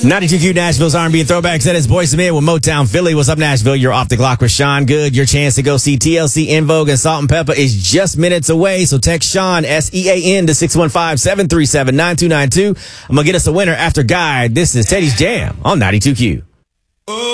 92Q Nashville's R&B and throwbacks. That is Boyz II Men with Motown Philly. What's up, Nashville? You're off the clock with Sean Good. Your chance to go see TLC, En Vogue, and Salt and Pepper is just minutes away. So text Sean, SEAN, to 615-737-9292. I'm going to get us a winner after Guide. This is Teddy's Jam on 92Q.